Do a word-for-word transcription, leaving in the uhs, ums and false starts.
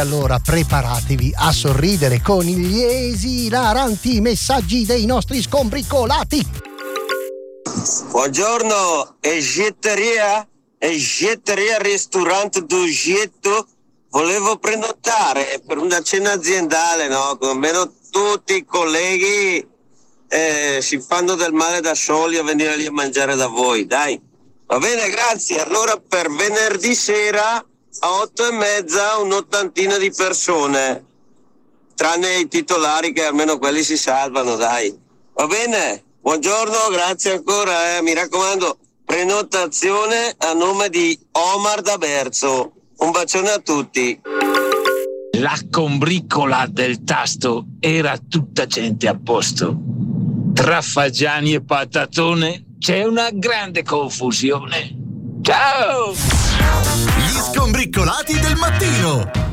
Allora preparatevi a sorridere con gli esilaranti messaggi dei nostri scombriccolati. Buongiorno, Egetteria, Egetteria Ristorante do Getto. Volevo prenotare per una cena aziendale, no? Almeno tutti i colleghi eh, si fanno del male da soli a venire lì a mangiare da voi, dai. Va bene, grazie. Allora per venerdì sera a otto e mezza un'ottantina di persone, tranne i titolari che almeno quelli si salvano, dai. Va bene? Buongiorno, grazie ancora, eh. Mi raccomando, prenotazione a nome di Omar da Berzo. Un bacione a tutti. La combriccola del tasto era tutta gente a posto. Tra Fagiani e Patatone c'è una grande confusione. Ciao! Gli scombriccolati del mattino.